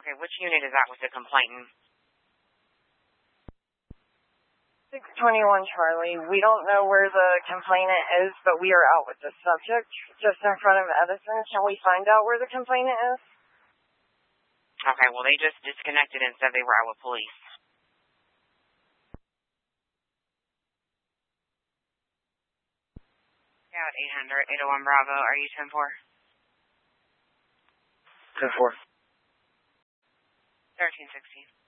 Okay, which unit is that with the complainant? 621 Charlie. We don't know where the complainant is, but we are out with the subject just in front of Edison. Can we find out where the complainant is? Okay, well, they just disconnected and said they were out with police. Yeah, 800, 801 Bravo. Are you 10-4? 10-4. 1316.